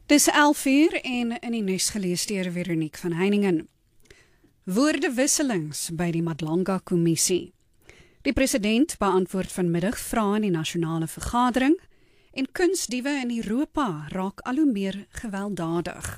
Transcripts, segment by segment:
Dis 11:00 en in die nuus gelees deur Veronique van Heiningen. Woordewisselings by die Madlanga-kommissie. Die president beantwoord vanmiddag vrae in die nasionale vergadering en kunsdiewe in Europa raak al hoe meer gewelddadig.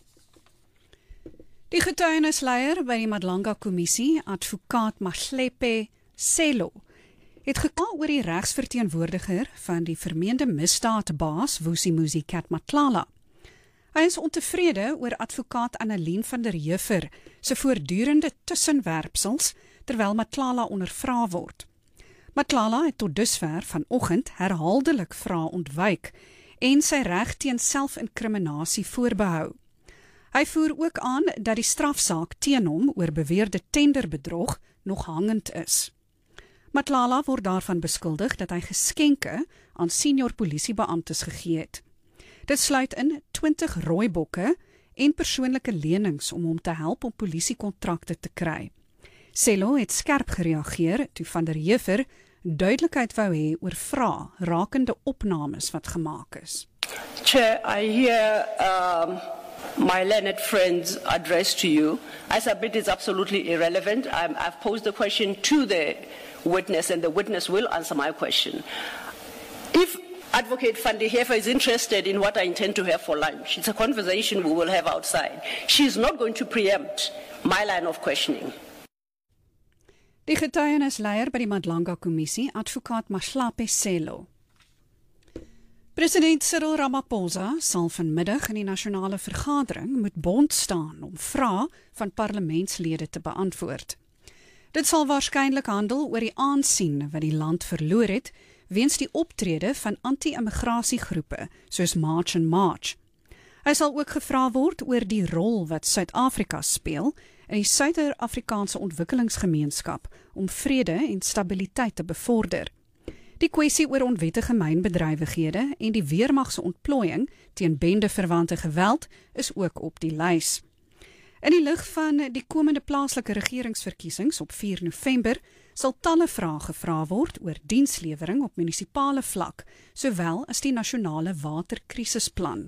Die getuienisleier by die Madlanga-kommissie, advokaat Mahlepe Selo, het gekla oor die regsverteenwoordiger van die vermeende misdaadbaas Vusimuzi Katmatlala. Hy is ontevrede oor advokaat Annelien van der Heever se voortdurende tussenwerpsels terwyl Matlala ondervra word. Matlala het tot dusver vanoggend herhaaldelik vrae ontwyk en sy reg teen selfinkriminasie voorbehou. Hy voer ook aan dat die strafsaak teen hom oor beweerde tenderbedrog nog hangend is. Matlala word daarvan beskuldig dat hy geskenke aan senior polisiebeamptes gegee het. Dit sluit in 20 rooibokke en persoonlike lenings om hom te help om polisiekontrakte te kry. Selo het skerp gereageer toe van der Heever duidelikheid wou hê oor vrae rakende opnames wat gemaak is. Chair, I hear my learned friend's address to you. I submit it's absolutely irrelevant. I've posed the question to the witness and the witness will answer my question. If Advocate van der Heever is interested in what I intend to have for lunch, it's a conversation we will have outside. She's not going to preempt my line of questioning. Die getuienisleier by die Madlanga-kommissie, advokaat Mahlepe Selo. President Cyril Ramaphosa sal vanmiddag in die nasionale vergadering moet bond staan om vrae van parlementslede te beantwoord. Dit sal waarskynlik handel oor die aansien wat die land verloor het weens die optrede van anti-immigrasiegroepe soos March and March. Hy sal ook gevra word oor die rol wat Suid-Afrika speel in die Suider-Afrikaanse ontwikkelingsgemeenskap om vrede en stabiliteit te bevorder. Die kwessie oor onwettige mynbedrywighede en die weermag se ontplooiing teen bendeverwante geweld is ook op die lys. In die lig van die komende plaaslike regeringsverkiesings op 4 November sal talle vrae gevra word oor dienslewering op munisipale vlak, sowel as die nasionale waterkrisisplan.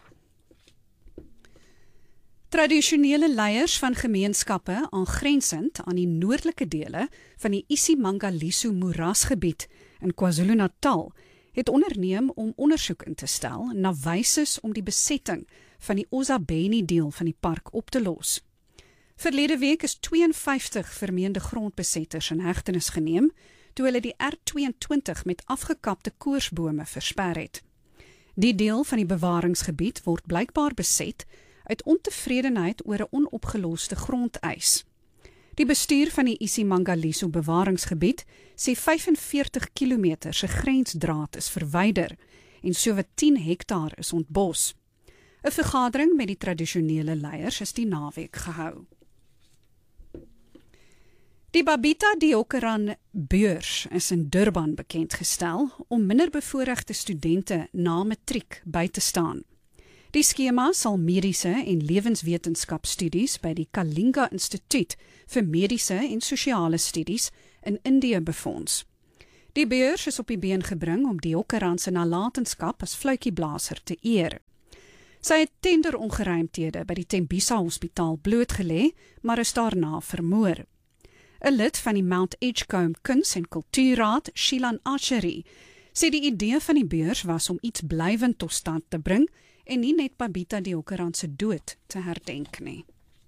Tradisionele leiers van gemeenskappe aangrensend aan die noordelike dele van die isiMangaliso moerasgebied in KwaZulu-Natal het onderneem om ondersoek in te stel na wyses om die besetting van die Ozabeni deel van die park op te los. Verlede week is 52 vermeende grondbesetters in hegtenis geneem, toe hulle die R22 met afgekapte koorsbome versper het. Die deel van die bewaringsgebied word blykbaar beset uit ontevredenheid oor 'n onopgeloste grondeis. Die bestuur van die isiMangaliso bewaringsgebied sê 45 km se grensdraad is verwyder en sowat 10 hektaar is ontbos. 'n Vergadering met die tradisionele leiers is die naweek gehou. Die Babita Deokaran beurs is in Durban bekendgestel om minderbevoorregte studente na matriek by te staan. Die skema sal mediese en lewenswetenskapstudies by die Kalinga Instituut vir mediese en sosiale studies in Indië befonds. Die beurs is op die been gebring om Deokaran se nalatenskap as fluitjieblaser te eer. Sy het tenderongeruimthede by die Tembisa Hospitaal blootgelê, maar is daarna vermoor. 'n Lid van die Mount Edgecombe Kuns- en Kultuurraad, Shilan Archery, sê die idee van die beurs was om iets blywend tot stand te bring en nie net Babita Deokaran se dood te herdenk nie.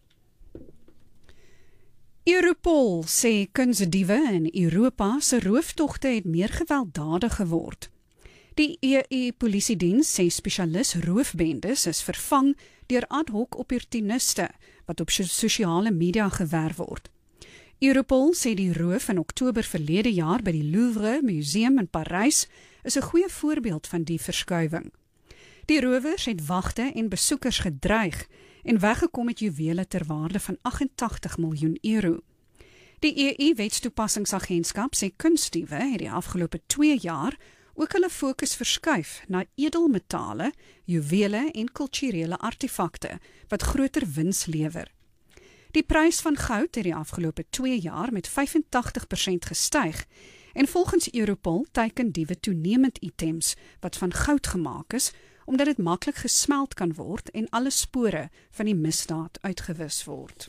Europol sê kunsdiewe in Europa se rooftogte het meer gewelddadig geword. Die EU-polisiediens sê spesialis roofbendes is vervang deur ad hoc opportuniste wat op sosiale media gewerf word. Europol sê die roof in Oktober verlede jaar by die Louvre Museum in Parys is 'n goeie voorbeeld van die verskuiwing. Die rowers het wagte en besoekers gedreig en weggekom met juwele ter waarde van 88 miljoen euro. Die EU-wetstoepassingsagentskap sê kunstdiewe het die afgelope 2 jaar ook hulle fokus verskuif na edelmetale, juwele en kulturele artefakte wat groter wins lewer. Die prys van goud het die afgelope 2 jaar met 85% gestyg en volgens Europol teiken diewe toenemend items wat van goud gemaak is omdat dit maklik gesmeld kan word en alle spore van die misdaad uitgewis word.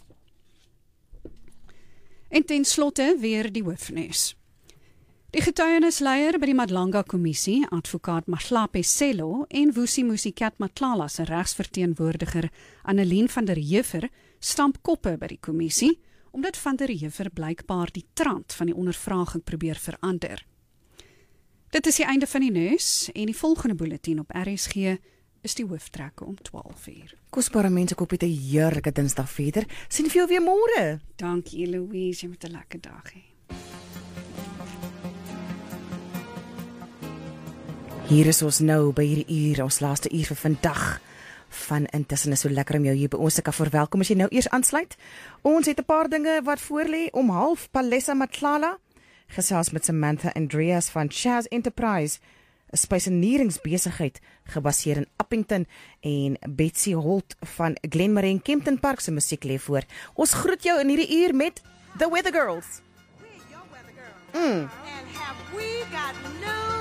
En ten slotte weer die hoofnuus. Die getuienisleier by die Madlanga Kommissie, advokaat Mahlape Sello en Vusimuzi Matlala se regsverteenwoordiger Annelien van der Heever stamp koppe by die kommissie, omdat van der Heever blykbaar die trant van die ondervraging probeer verander. Dit is die einde van die nuus en die volgende bulletin op RSG is die hooftrekke om 12:00. Kosbare mense, koop het 'n heerlike Dinsdag verder. Sien vir jou weer môre. Dankie Louise, jy moet 'n lekker dag hê. Hier is ons nou by hierdie uur, ons laaste uur vir vandag. Van intussen is so lekker om jou hier by ons te kan verwelkom as jy nou eers aansluit. Ons het 'n paar dinge wat voorlê om 12:30 Palesa Matlala gesels met Samantha Andreas van Chaz Enterprise, 'n spysenieringsbesigheid gebaseer in Appington, en Betsy Holt van Glenmarie en Kempton Park se musiek lê voor. Ons groet jou in hierdie uur met The Weather Girls. We're your weather girls. And have we got news?